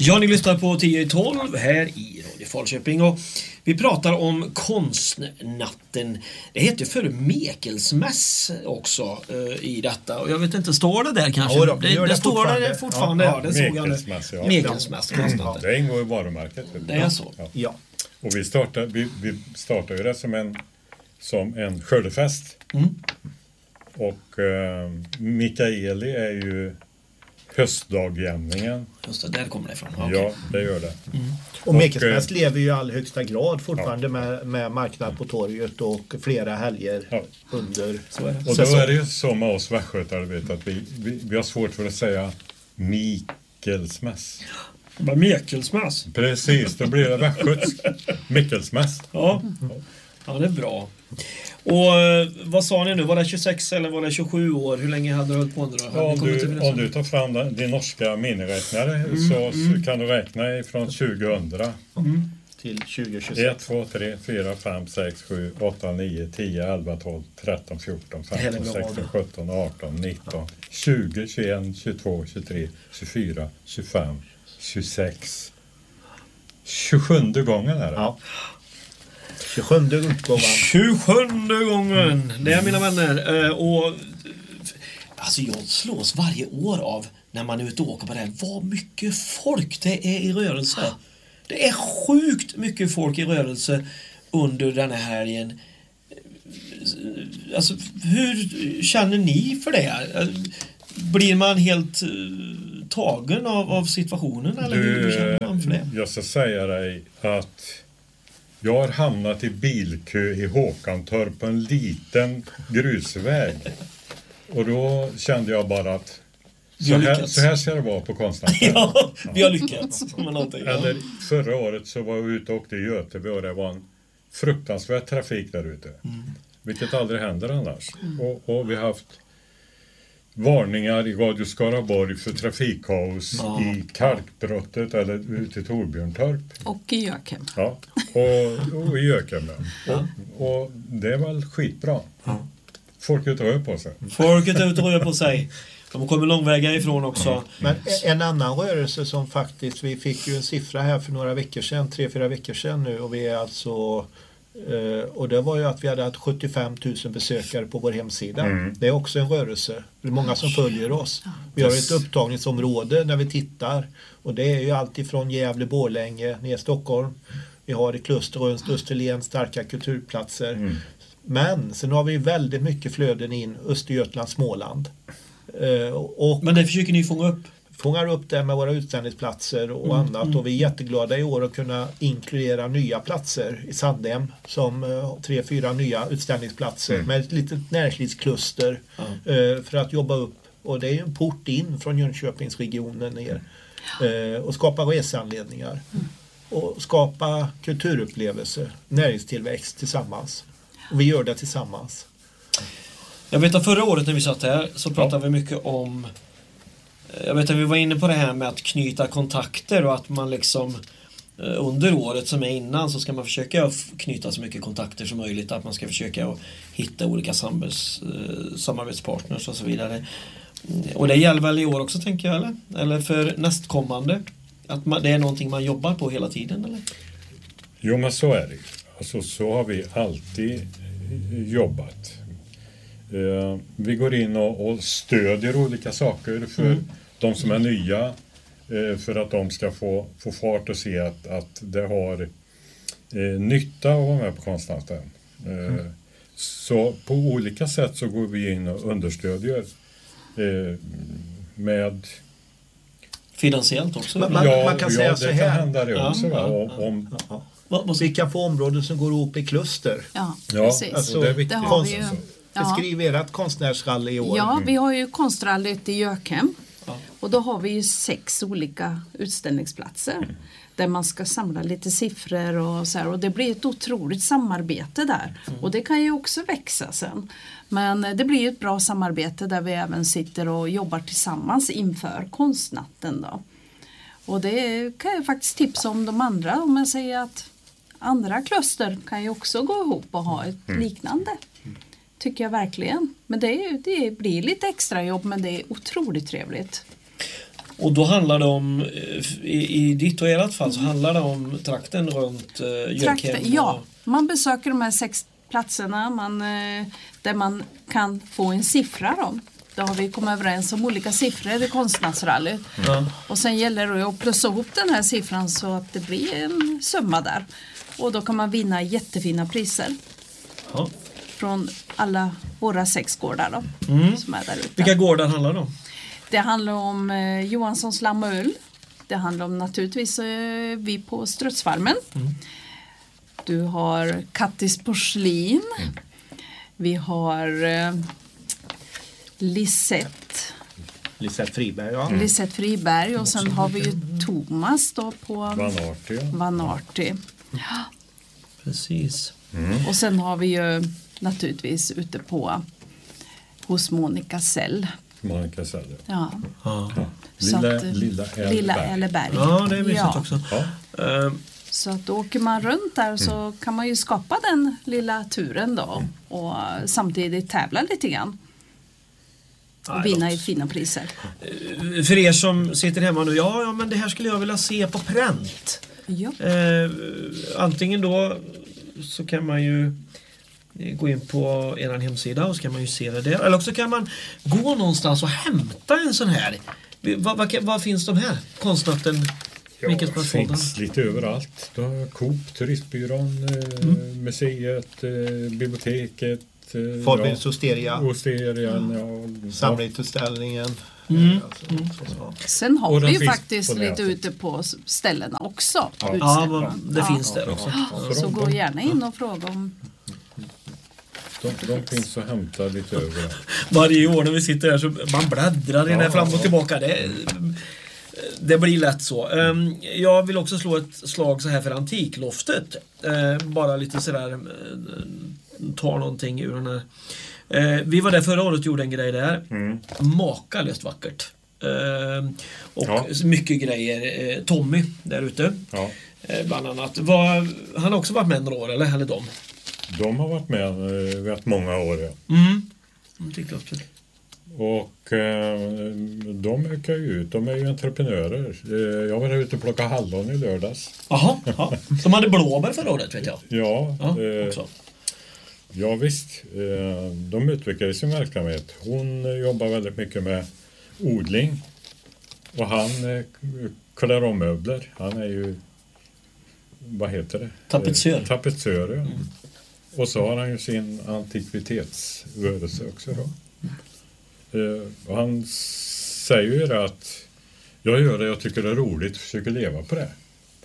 Ja, ni lyssnar på 10-12 här i Radio Falköping och vi pratar om konstnatten. Det heter för Mekelsmäss också i detta. Och jag vet inte, står det där kanske? Ja, det står det fortfarande. Ja, det såg jag nu. Mekelsmäss, konstnatten. Det ingår i varumärket. Det är så. Ja. Och vi startar ju det som en skördefest. Och Mikaeli är ju höstdagjämningen. Just det, där kommer det ifrån. Okay. Ja, det gör det. Och Mekelsmäss lever ju i all högsta grad fortfarande med marknad på torget och flera helger under säsong. Och då är det ju så med oss västgötare, vet att vi har svårt för att säga Mekelsmäss. Bara Mekelsmäss. Precis, då blir det västgötsk Mekelsmäss. Ja, det är bra. Och vad sa ni nu? Var det 26 eller var det 27 år? Hur länge hade du hållit på nu då? Om du tar fram din norska miniräknare så kan du räkna ifrån 2000 till 2026. 1, 2, 3, 4, 5, 6, 7, 8, 9, 10, 11, 12, 13, 14, 15, 16, 17, 18, 19, 20, 21, 22, 23, 24, 25, 26. 27 gången är det. Ja. 27 utgåvan. 27 gången. Det är mina vänner. Och alltså jag slås varje år av när man är ute och åker på det här. Vad mycket folk det är i rörelse. Det är sjukt mycket folk i rörelse under den här helgen. Alltså hur känner ni för det? Blir man helt tagen av situationen? Eller hur känner man för det? Jag ska säga dig att jag har hamnat i bilkö i Håkantorp på en liten grusväg. Och då kände jag bara att så här ska det vara på konstnatten. Ja, vi har lyckats. Eller förra året så var jag ute och åkte i Göteborg och det var en fruktansvärd trafik där ute. Vilket aldrig händer annars. Och vi har haft varningar i Radio Skaraborg för trafikkaos i Kalkbrottet eller ute i Torbjörntorp. Och i Jökem. Ja, och i Jökem. Och det är väl skitbra. Folket rör på sig. Folket är ute och rör på sig. De kommer långväga ifrån också. Men en annan rörelse som faktiskt, vi fick ju en siffra här för några veckor sedan, 3-4 veckor sedan nu, och vi är alltså och det var ju att vi hade haft 75 000 besökare på vår hemsida. Det är också en rörelse. Det är många som följer oss. Vi har ett upptagningsområde när vi tittar. Och det är ju allt ifrån Gävle, Borlänge, ner Stockholm. Vi har i kluster runt Österlen starka kulturplatser. Men sen har vi väldigt mycket flöden in Östergötland, Småland. Men det försöker ni fånga upp? Fångar upp det med våra utställningsplatser och annat. Och vi är jätteglada i år att kunna inkludera nya platser i Sandhem som 3-4 nya utställningsplatser med ett litet näringslivskluster för att jobba upp. Och det är en port in från Jönköpingsregionen ner och skapa reseanledningar och skapa kulturupplevelser, näringstillväxt tillsammans. Och vi gör det tillsammans. Jag vet att förra året när vi satt här så pratade vi mycket om, jag vet att vi var inne på det här med att knyta kontakter och att man liksom under året som är innan så ska man försöka knyta så mycket kontakter som möjligt, att man ska försöka hitta olika samarbetspartners och så vidare. Och det gäller väl i år också, tänker jag, eller för nästkommande, att det är någonting man jobbar på hela tiden, eller? Jo, men så är det. Alltså så har vi alltid jobbat. Vi går in och stödjer olika saker för de som är nya, för att de ska få fart och se att det har nytta att vara med på konstnatten. Så på olika sätt så går vi in och understödjer med finansiellt också. Man kan säga så här. Det kan hända det också. Vi kan få områden som går ihop i kluster. Ja, precis. Alltså, det är viktigt. Det har vi ju. Beskriv ert konstnärsrally i år. Ja, vi har ju konstrallyt i Jökem. Och då har vi ju 6 olika utställningsplatser. Där man ska samla lite siffror och så här. Och det blir ett otroligt samarbete där. Och det kan ju också växa sen. Men det blir ett bra samarbete där vi även sitter och jobbar tillsammans inför konstnatten då. Och det kan jag faktiskt tipsa om de andra. Om jag säger att andra kluster kan ju också gå ihop och ha ett liknande. Tycker jag verkligen. Men det blir lite extra jobb, men det är otroligt trevligt. Och då handlar det om, i ditt och ert fall så handlar det om trakten runt Jökhem. Ja, man besöker de här 6 platserna där man kan få en siffra då. Då har vi kommit överens om olika siffror i konstnärsrallyt. Och sen gäller det att plussa ihop den här siffran så att det blir en summa där. Och då kan man vinna jättefina priser. Ja. Från alla våra 6 gårdar då, som är där ute. Vilka gårdar handlar det om? Det handlar om Johanssons lamm och öl. Det handlar om naturligtvis vi på Strutsfarmen. Du har Kattis porslin. Vi har Lisette Friberg, ja. Lisette Friberg och sen har vi ju Thomas då på Vanarty. Ja. Precis. Och sen har vi ju naturligtvis ute hos Monica Sell. Monica Sell. Ja. Lilla Elleberg. Ja, det är mysigt också. Ja. Så att åker man runt där så kan man ju skapa den lilla turen då och samtidigt tävla lite grann. Och vinna i fina priser. För er som sitter hemma nu, ja men det här skulle jag vilja se på pränt. Ja. Antingen då så kan man ju gå in på er hemsida och så kan man ju se det där. Eller också kan man gå någonstans och hämta en sån här. Vad finns de här? Konstnatten? Det finns lite överallt. Du har Coop, Turistbyrån, museet, biblioteket. Fabians Osteria. Samlingsutställningen. Sen har vi ju faktiskt lite ute på ställena också. Ja, det finns där också. Så gå gärna in och fråga om... De finns att hämta lite över. Varje år när vi sitter här så man bläddrar i det fram och tillbaka. Det blir lätt så. Jag vill också slå ett slag så här för Antikloftet. Bara lite sådär ta någonting ur den här. Vi var där förra året och gjorde en grej där. Makalöst vackert. Och mycket grejer. Tommy där ute. Bland annat. Han har också varit med några år, eller de? De har varit med rätt många år, ja. Antikloftet. Och de ökar ju ut. De är ju entreprenörer. Jag var ute och plockade hallon i lördags. Jaha. De hade blåbär förra året, vet jag. Också. Ja visst. De utvecklar sin verksamhet. Hon jobbar väldigt mycket med odling. Och han klär om möbler. Han är ju, vad heter det? Tapetsör, ja. Och så har han ju sin antikvitetsrörelse också då. Och han säger ju det att jag gör det jag tycker det är roligt och försöker leva på det.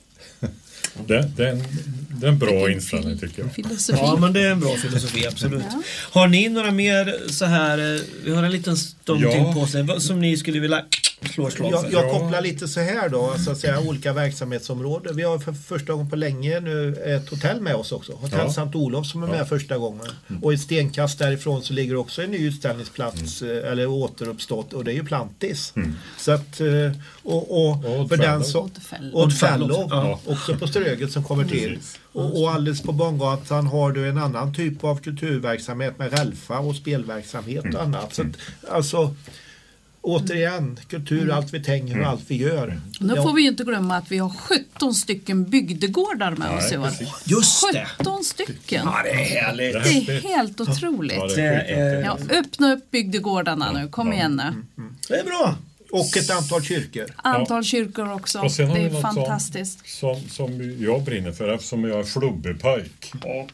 Det är en bra inställning tycker jag. Filosofi. Ja, men det är en bra filosofi, absolut. Ja. Har ni några mer så här, vi har en liten stund till på sig, som ni skulle vilja slå ett slag för? Jag kopplar lite så här då, så att säga, olika verksamhetsområden. Vi har för första gången på länge nu ett hotell med oss också. Hotell Sankt Olof som är med första gången. Och i stenkast därifrån så ligger också en ny utställningsplats eller återuppstått, och det är ju Plantis. Så att och för den så Oddfellow också på Ströget som kommer till. Och alldeles på Bånggatan har du en annan typ av kulturverksamhet med relfa och spelverksamhet och annat. Så att, alltså återigen, kultur, allt vi tänker och allt vi gör. Nu får vi ju inte glömma att vi har 17 stycken bygdegårdar med oss i år. Just det! 17 stycken! Ja, det är härligt! Det är helt otroligt. Öppna upp bygdegårdarna nu, kom igen nu. Det är bra! Och ett antal kyrkor. Antal kyrkor också. Det är fantastiskt. Som jag brinner för, eftersom jag är Flubbypojk.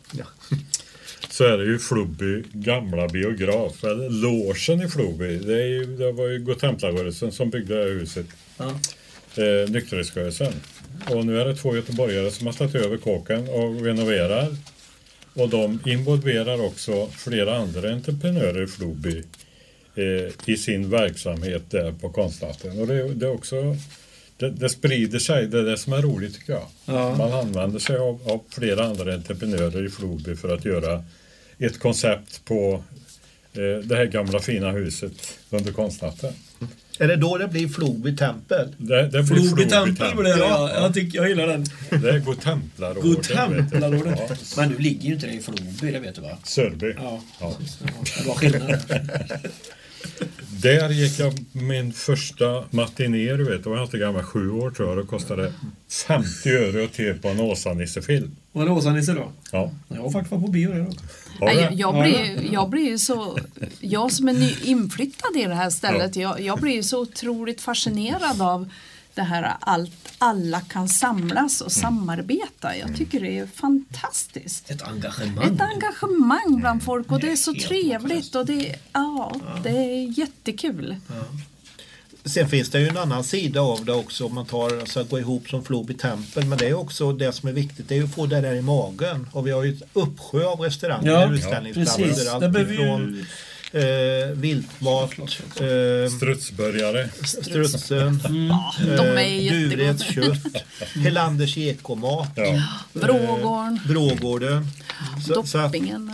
Så är det ju Flubby gamla biograf, eller logen i Flubby. Det var ju Godtemplarrörelsen som byggde det här huset. Nykterhetsrörelsen. Och nu är det 2 göteborgare som har tagit över kåken och renoverar. Och de involverar också flera andra entreprenörer i Flubby i sin verksamhet där på Konstnatten. Och det är också, det sprider sig, det är det som är roligt tycker jag. Man använder sig av flera andra entreprenörer i Flubby för att göra ett koncept på det här gamla fina huset under Konstnatten. Är det då det blir Flubby tempel? Det blir Flubby tempel. Jag gillar den. Det är Godtemplarrådet. Godtemplarrådet. Men nu ligger ju inte det i Flubby, det vet du va? Sörby. Ja. Det var skillnad. Där gick jag min första matiné, du vet, då var jag inte gammal, 7 år tror jag, och kostade 50 öre att te på en Åsa-Nisse-film. Var det Åsa-Nisse då? Ja. Jag har faktiskt varit på bio det då. Jag blir ju så, jag som är inflyttad i det här stället, jag blir ju så otroligt fascinerad av det här alla kan samlas och samarbeta. Jag tycker det är fantastiskt. Ett engagemang bland folk, och det är så trevligt och det är jättekul. Ja. Sen finns det ju en annan sida av det också, om man tar alltså, gå ihop som Floby tempel, men det är också det som är viktigt, det är att få det där i magen, och vi har ju ett uppsjö av restauranger, utställningsplatser, allt ifrån viltmat, strutsburgare, strutsen, Duveds kött, Helanders ekomat, Brågården, Doppingen.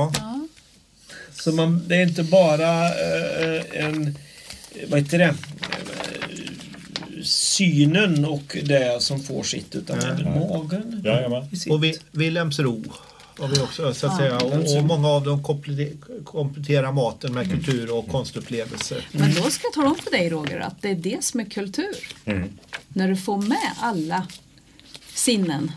Så det är inte bara vad heter det? Synen och det som får sitt, utan även magen. Och Wilhelmsro har vi också, så att säga, och många av dem kompletterar maten med kultur och konstupplevelser. Men då ska jag tala om för dig, Roger, att det är det som är kultur. När du får med alla sinnen.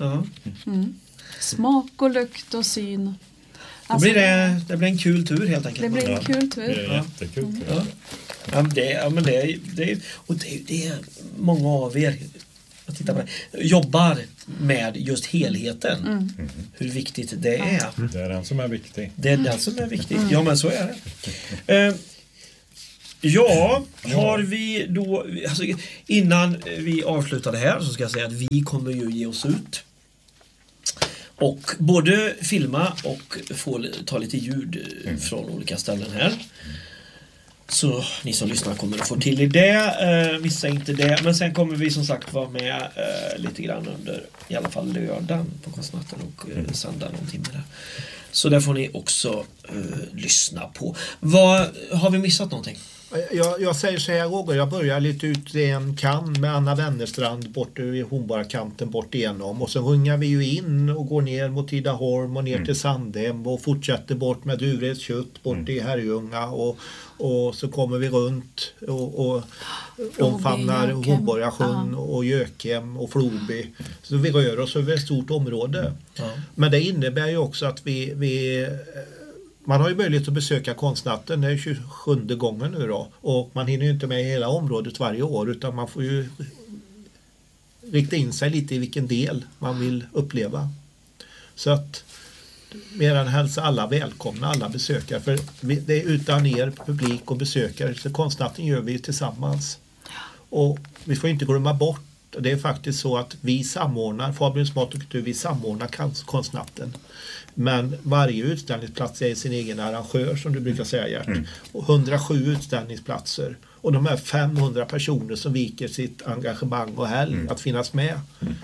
Smak och lukt och syn. Alltså, det blir en kul tur helt enkelt. Det blir en kul tur. Det är jättekul. Det är det många av er jobbar med, just helheten. Hur viktigt det är. Det är den som är viktig. Det är den som är viktig. Ja, men så är det. Har vi då, alltså, innan vi avslutar det här så ska jag säga att vi kommer ju ge oss ut och både filma och få ta lite ljud från olika ställen här. Så ni som lyssnar kommer att få till i det. Missa inte det. Men sen kommer vi som sagt vara med lite grann under i alla fall lördagen på konstnatten och söndag någon timme där. Så där får ni också lyssna på. Har vi missat någonting? Jag säger så här, Roger, jag börjar lite ut i en kan med Anna Wennerstrand bort vid Hornborgakanten bort igenom, och så rungar vi ju in och går ner mot Tidaholm och ner till Sandhem och fortsätter bort med Duveds kött bort i Herrljunga, och så kommer vi runt och omfamnar Hornborgasjön och Gökem och Floby, så vi rör oss över ett stort område. Men det innebär ju också att man har ju möjlighet att besöka konstnatten, det är 27:e gången nu då, och man hinner ju inte med hela området varje år, utan man får ju rikta in sig lite i vilken del man vill uppleva. Så att mer än hälsa alla välkomna, alla besökare, för det är utan er publik och besökare, så konstnatten gör vi ju tillsammans. Och vi får inte glömma bort, det är faktiskt så att vi samordnar, Fabians Mat och Kultur, vi samordnar konstnatten. Men varje utställningsplats är sin egen arrangör, som du brukar säga, Gert. Och 107 utställningsplatser. Och de här 500 personer som viker sitt engagemang och helg att finnas med.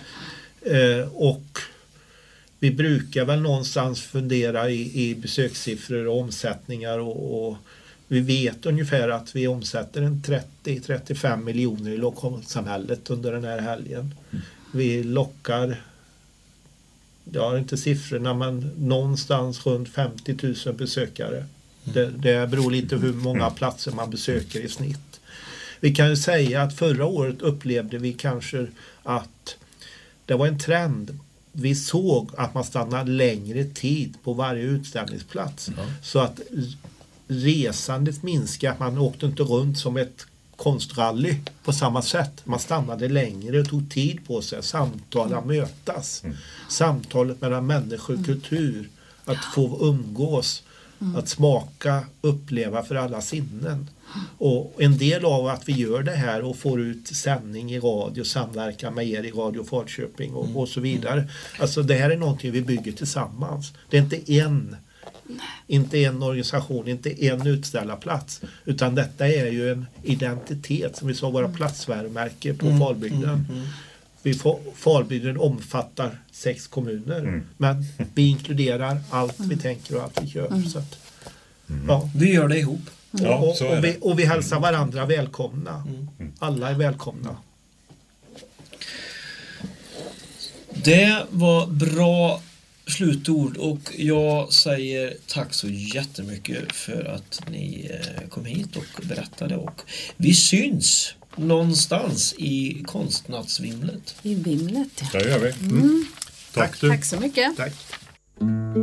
Och vi brukar väl någonstans fundera i besökssiffror och omsättningar. Och vi vet ungefär att vi omsätter en 30-35 miljoner i lokalsamhället under den här helgen. Vi lockar, jag har inte siffrorna, men någonstans runt 50 000 besökare. Det beror lite hur många platser man besöker i snitt. Vi kan ju säga att förra året upplevde vi kanske att det var en trend. Vi såg att man stannade längre tid på varje utställningsplats. Så att resandet minskade, man åkte inte runt som ett konstrally på samma sätt. Man stannade längre och tog tid på sig, samtala, mötas. Samtalet mellan människor och kultur, att få umgås, att smaka, uppleva för alla sinnen. Och en del av att vi gör det här och får ut sändning i radio, samverka med er i Radio Falköping och så vidare. Alltså det här är någonting vi bygger tillsammans. Det är inte en organisation, inte en utställarplats, utan detta är ju en identitet, som vi sa, våra platsvärmärke på Falbygden. Falbygden omfattar 6 kommuner, men vi inkluderar allt vi tänker och allt vi gör. Så att, vi gör det ihop. Och vi hälsar varandra välkomna. Alla är välkomna. Det var bra slutord och jag säger tack så jättemycket för att ni kom hit och berättade och vi syns någonstans i konstnattsvimlet. I vimlet, ja. Där gör vi. Tack du. Tack så mycket. Tack.